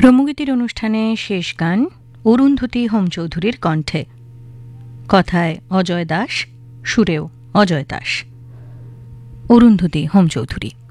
ব্রহ্মগীতির অনুষ্ঠানে শেষ গান অরুন্ধতী হোম চৌধুরীর কণ্ঠে, কথায় অজয় দাস, সুরেও অজয় দাস। অরুন্ধতী হোম চৌধুরী।